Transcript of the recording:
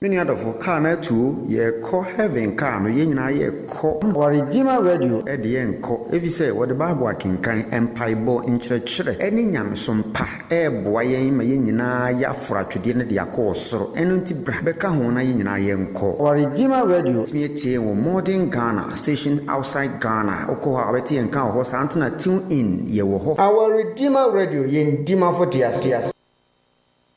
Many other for car na too, ye call heaven car, no yen na ye call Our Redeemer Radio at the end call. If you say what the Bible can empire bo in church, any yam some pa, boy, my yen na ya fra to dinner the course, and unti Becca Hona yen na yen call. Our Redeemer Radio Smith modern Ghana, station outside Ghana, Okoha, Betty and Cow horse Antona tune in, ye wo. Our Redeemer Radio yen Dima for Tias.